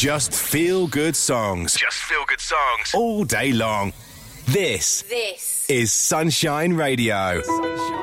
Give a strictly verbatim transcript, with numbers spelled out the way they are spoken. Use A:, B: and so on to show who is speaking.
A: Just feel good songs. Just feel good songs. All day long. This,
B: This
A: is Sunshine Radio. Sunshine.